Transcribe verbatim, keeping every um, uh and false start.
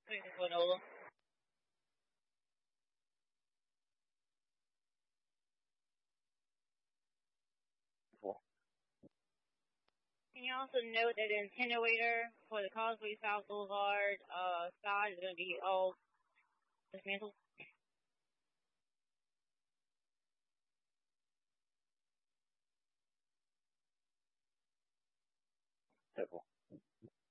Wait, hold on. Can you also note that the attenuator for the Causeway South Boulevard uh, side is going to be all dismantled? Helpful.